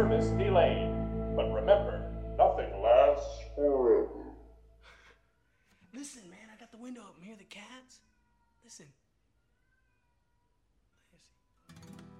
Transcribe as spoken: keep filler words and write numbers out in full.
service delayed. But remember, nothing lasts forever. Listen, man, I got the window up and hear the cats. Listen.